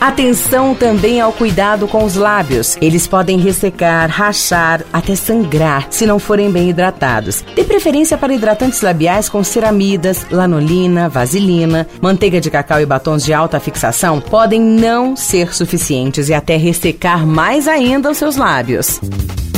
Atenção também ao cuidado com os lábios. Eles podem ressecar, rachar, até sangrar, se não forem bem hidratados. Dê preferência para hidratantes labiais com ceramidas, lanolina, vaselina, manteiga de cacau e batons de alta fixação podem não ser suficientes e até ressecar mais ainda os seus lábios.